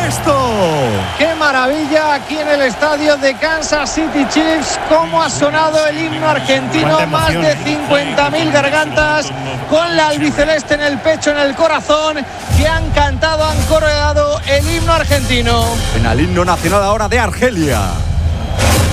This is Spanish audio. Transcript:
esto! ¡Qué maravilla aquí en el estadio de Kansas City Chiefs! ¿Cómo ha sonado el himno argentino? Más de 50.000 gargantas con la albiceleste en el pecho, en el corazón, que han cantado, han coreado el himno argentino. En el himno nacional ahora de Argelia.